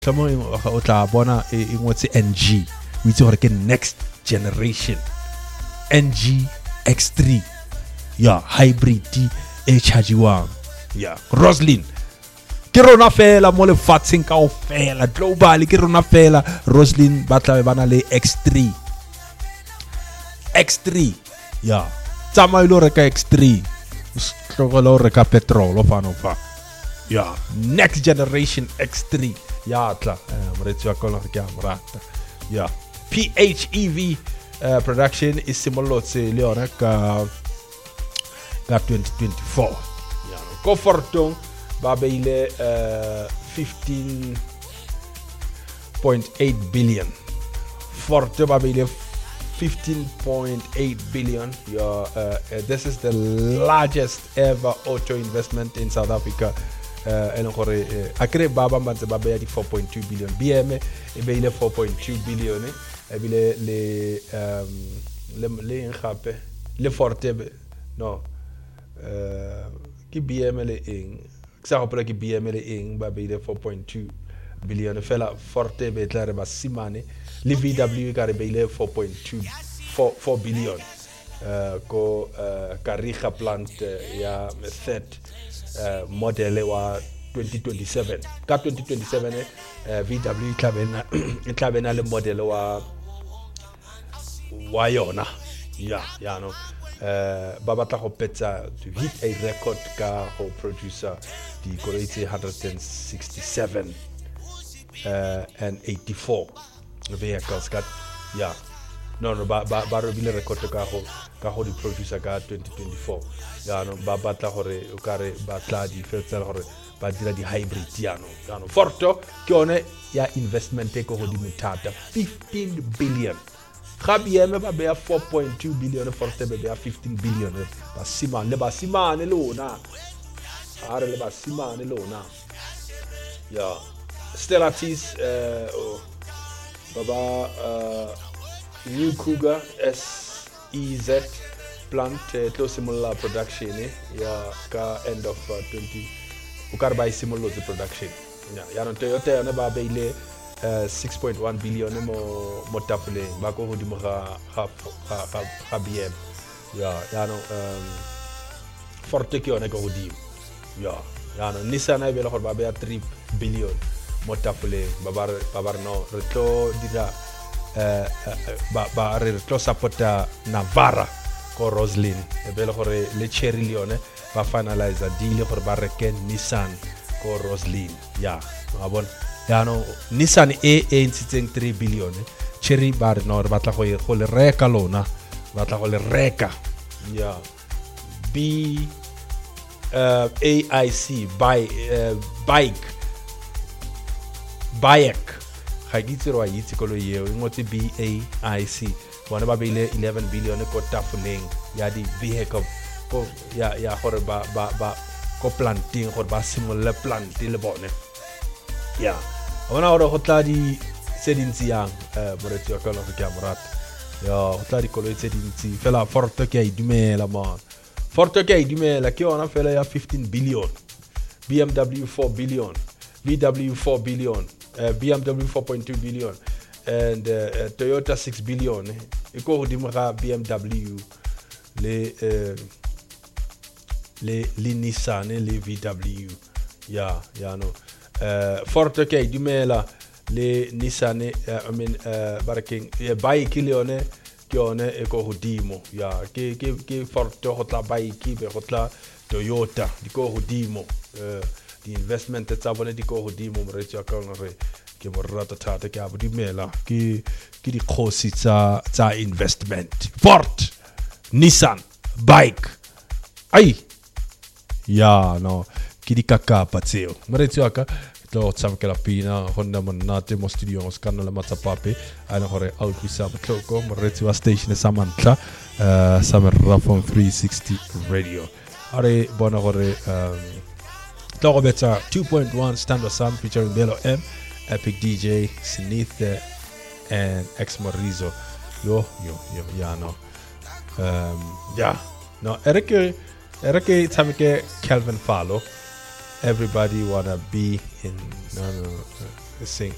Tamo o tla bona e ngotse NG o itse gore ke next generation NG X3 hybrid e chargiwang Roslyn ke rona fela mo lefatsheng kaofela global ke rona fela Roslyn ba tla bana le X3 tsama ile reka X3 tlogela o reka petrol o fano fa next generation X3 tla moretsi wa kona ke amrata PHEV production is simolotse le yona ka 2024 ko fortong ba beile 15.8 billion forte ba beile 15.8 billion this is the largest ever auto investment in South Africa and gore akre ba bantse ba beya di 4.2 billion BM e beile 4.2 billion e bile le ngape le forte no ki BM le eng sa gopela ki BM le eng ba beile 4.2 billion fela forte be tla re ba simane le VW ka re beile 4 billion ko Kariga plant ya third model wa 2027 ka 2027 VW tla bena le model wa yona no ba batla go petsa to hit a record ka go producer di koloi 167 and 84 vehicles got no ba robile record ka go di producer ka 2024 no ba batla gore o kare ba tla di fetsa gore ba dira di hybrid no forto ke one ya investment e go di mutata 15 billion BM ba beya 4.2 billion forte be beya 15 billion ba simane lona are le ba simane lona Stellantis baba New Cougar SEZ plant to simula production ka end of 20 ukar by simula the production no Toyota na ba beile 6.1 billion mo tafule ba ko hodimo ga BM no forte ke ona go hodimo no Nissan e be le gore ba beya 3 billion mo tafule babar no re tlo dira ba re tlo supporta Navara ko Roslyn e be le gore le Cherry Leone ba finalize deal gore ba reke Nissan ko Roslyn no bon no Nissan e ntshitseng 3 billion Cherry ba re no re batla go le reka lona batla go le reka AIC bike ga gitse wa itse koloi yeo e ngotse BAIC bona ba beile 11 billion ko tafoleng ya di vehicle ko ya gore ba ko planting gore ba simolle plant le bone bona gore go tla di se dintsi yang moretsi wa ka lo ke amrata go tla di koloi tse dintsi fela forte ke a idumela man forte ke a idumela ke ona fela ya 15 billion BMW 4 billion VW 4 billion BMW 4.2 billion and Toyota 6 billion e go hodimo ga BMW le Nissan le VW no forte ke dumela le Nissan barking bike le one ke one e go hodimo ke forte go tla bike be go tla Toyota di go hodimo di investment tsa bone di go hodimo moretsi wa ka re ke morata thata ke a bodimela ke di khosi tsa investment Ford Nissan bike no ke di kakapa tseo moretsi wa ka tlo tsamkela pina Honda monate mo studio o skana la matsapape ana gore a utlwisa botlhoko moretsi wa station sa mantla Samara from 360 radio are bona gore Tlogo Beta 2.1 Stand with Sam featuring Bello M, Epic DJ, Sinith, and Ex Morizo. No. No, Erike Tamike Kelvin Fallo. Everybody wanna be in sing.